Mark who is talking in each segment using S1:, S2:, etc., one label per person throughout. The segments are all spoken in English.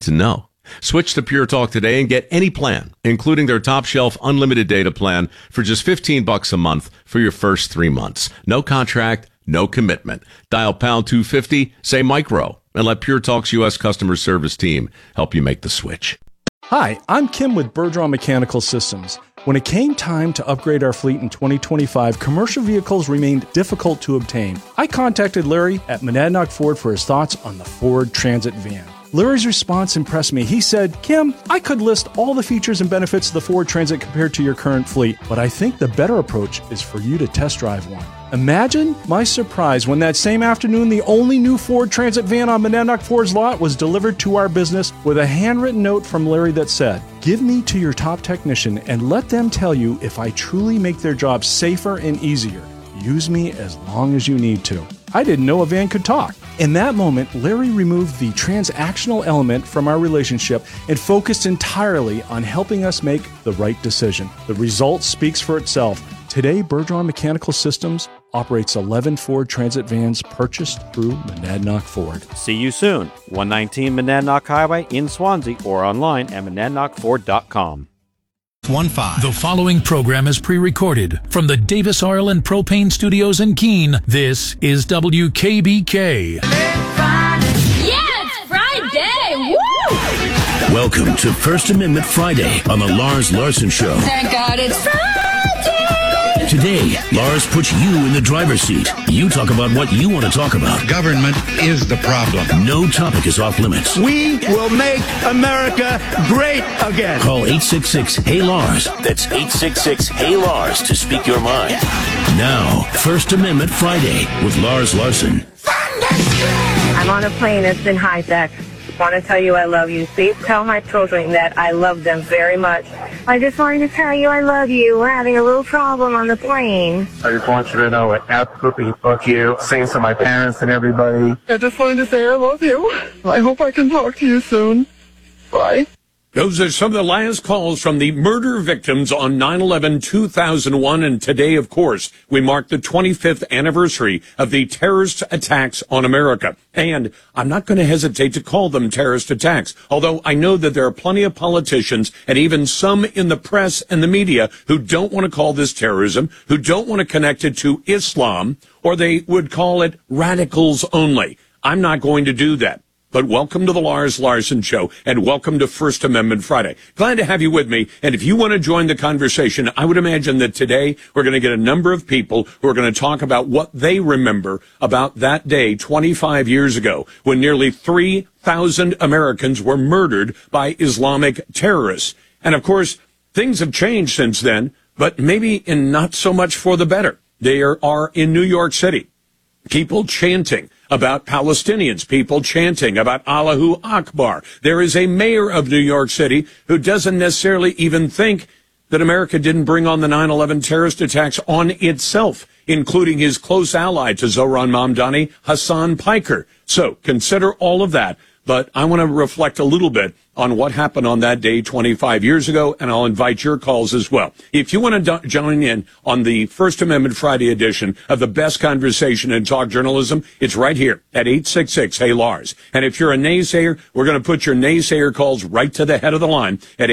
S1: to know. Switch to Pure Talk today and get any plan, including their top shelf unlimited data plan for just $15 a month for your first 3 months. No contract, no commitment. Dial pound 250, say micro, and let Pure Talk's U.S. customer service team help you make the switch.
S2: Hi, I'm Kim with Bergeron Mechanical Systems. When it came time to upgrade our fleet in 2025, commercial vehicles remained difficult to obtain. I contacted Larry at Monadnock Ford for his thoughts on the Ford Transit van. Larry's response impressed me. He said, Kim, I could list all the features and benefits of the Ford Transit compared to your current fleet, but I think the better approach is for you to test drive one. Imagine my surprise when that same afternoon, the only new Ford Transit van on Monadnock Ford's lot was delivered to our business with a handwritten note from Larry that said, give me to your top technician and let them tell you if I truly make their job safer and easier. Use me as long as you need to. I didn't know a van could talk. In that moment, Larry removed the transactional element from our relationship and focused entirely on helping us make the right decision. The result speaks for itself. Today, Bergeron Mechanical Systems operates 11 Ford Transit vans purchased through Monadnock Ford.
S3: See you soon. 119 Monadnock Highway in Swansea or online at monadnockford.com.
S4: The following program is pre-recorded from the Davis Oil and Propane Studios in Keene. This is WKBK.
S5: Yeah, it's Friday! Woo!
S6: Welcome to First Amendment Friday on the Lars Larson Show.
S5: Thank God it's Friday!
S6: Today, Lars puts you in the driver's seat. You talk about what you want to talk about.
S7: Government is the problem.
S6: No topic is off limits.
S8: We will make America great again.
S6: Call 866-HEY-LARS. That's 866-HEY-LARS to speak your mind. Now, First Amendment Friday with Lars Larson.
S9: I'm on a plane that's in hijack. Want to tell you I love you. Please tell my children that I love them very much. I just wanted to tell you I love you. We're having a little problem on the plane.
S10: I just want you to know I absolutely fuck you. Same to my parents and everybody.
S11: I just wanted to say I love you. I hope I can talk to you soon. Bye.
S12: Those are some of the last calls from the murder victims on 9/11/2001, and today, of course, we mark the 25th anniversary of the terrorist attacks on America. And I'm not going to hesitate to call them terrorist attacks, although I know that there are plenty of politicians and even some in the press and the media who don't want to call this terrorism, who don't want to connect it to Islam, or they would call it radicals only. I'm not going to do that. But welcome to the Lars Larson Show, and welcome to First Amendment Friday. Glad to have you with me, and if you want to join the conversation, I would imagine that today we're going to get a number of people who are going to talk about what they remember about that day 25 years ago, when nearly 3,000 Americans were murdered by Islamic terrorists. And of course, things have changed since then, but maybe in not so much for the better. There are in New York City people chanting about Palestinians, people chanting about Allahu Akbar. There is a mayor of New York City who doesn't necessarily even think that America didn't bring on the 9/11 terrorist attacks on itself, including his close ally to Zohran Mamdani, Hassan Piker. So consider all of that. But I want to reflect a little bit on what happened on that day 25 years ago, and I'll invite your calls as well. If you want to join in on the First Amendment Friday edition of the best conversation in talk journalism, it's right here at 866-HEY-LARS. And if you're a naysayer, we're going to put your naysayer calls right to the head of the line at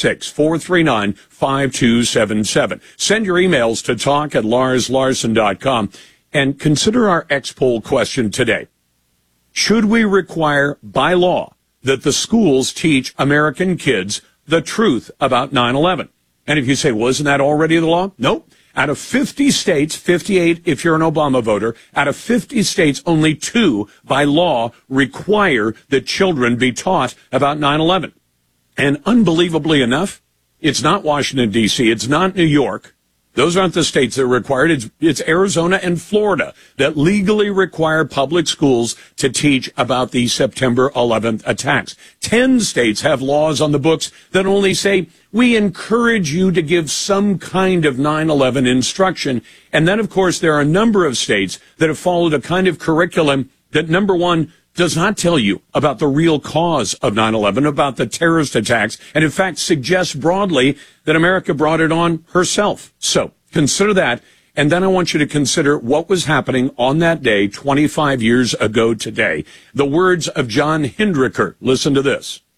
S12: 866-439-5277. Send your emails to talk@larslarson.com. And consider our X-Poll question today. Should we require by law that the schools teach American kids the truth about 9/11? And if you say, well, isn't that already the law? Nope. Out of 50 states, 58 if you're an Obama voter, out of 50 states, only 2 by law require that children be taught about 9/11. And unbelievably enough, it's not Washington, D.C., it's not New York. Those aren't the states that are required. It's Arizona and Florida that legally require public schools to teach about the September 11th attacks. 10 states have laws on the books that only say, we encourage you to give some kind of 9/11 instruction. And then, of course, there are a number of states that have followed a kind of curriculum that, number one, does not tell you about the real cause of 9/11, about the terrorist attacks, and in fact suggests broadly that America brought it on herself. So consider that, and then I want you to consider what was happening on that day 25 years ago today. The words of John Hindricker. Listen to this.